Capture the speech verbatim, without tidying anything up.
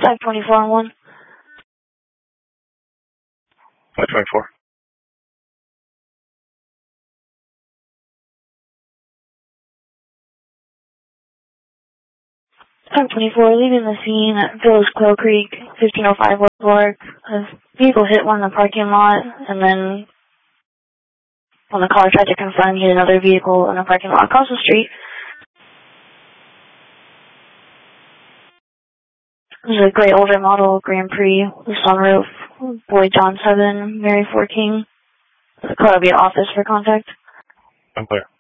five twenty-four on one. five twenty-four. five twenty-four, leaving the scene at Village Quail Creek, fifteen oh five West Lark. A vehicle hit one in the parking lot, and then when the caller tried to confront, hit another vehicle in the parking lot across the street. It was a gray older model Grand Prix with sunroof. Boyd John seven, Mary four King. The car will be at office for contact. I'm clear.